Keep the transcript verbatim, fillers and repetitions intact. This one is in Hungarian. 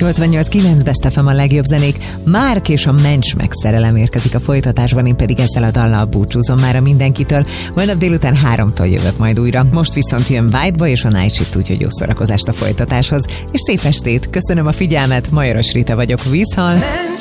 nyolcvannyolc kilenc Best ef em a legjobb zenék. Márk és a Mencs megszerelem érkezik a folytatásban, én pedig ezzel a dallal búcsúzom már a mindenkitől. Holnap délután háromtól jövök majd újra. Most viszont jön White Boy és a Night Shift, úgyhogy jó szórakozást a folytatáshoz. És szép estét, köszönöm a figyelmet, Majoros Rita vagyok, vízhal.